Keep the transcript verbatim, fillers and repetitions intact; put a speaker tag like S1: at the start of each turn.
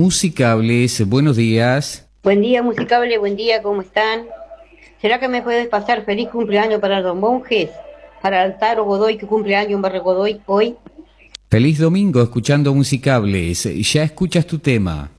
S1: Musicables, buenos días.
S2: Buen día, Musicable, buen día, ¿cómo están? ¿Será que me puedes pasar feliz cumpleaños para los monjes? Para Altaro Godoy, que cumpleaños en Barrio Godoy hoy.
S1: Feliz domingo escuchando Musicables. Ya escuchas tu tema.